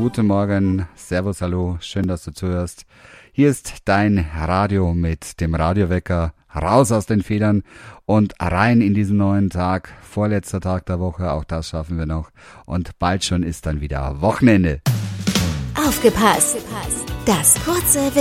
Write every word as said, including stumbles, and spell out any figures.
guten Morgen, servus, hallo, schön, dass du zuhörst. Hier ist dein Radio mit dem Radiowecker, raus aus den Federn und rein in diesen neuen Tag, vorletzter Tag der Woche, auch das schaffen wir noch. Und bald schon ist dann wieder Wochenende. Aufgepasst! Das kurze